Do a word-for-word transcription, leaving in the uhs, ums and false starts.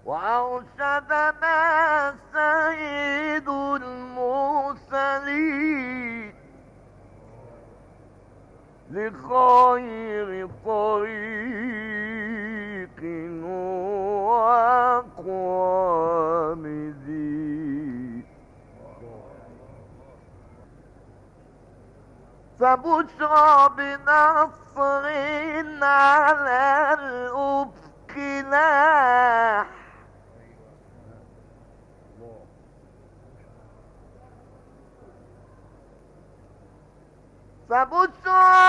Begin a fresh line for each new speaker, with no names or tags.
وأرشدنا سيد المرسلين لخير طريق وأقوم دين. فبشرى بنصر على الأفق لاح فبشرى